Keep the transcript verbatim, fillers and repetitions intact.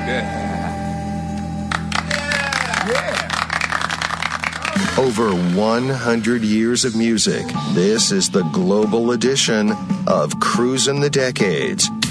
Good. Yeah. Over one hundred years of music. This is the global edition of Cruisin' the Decades.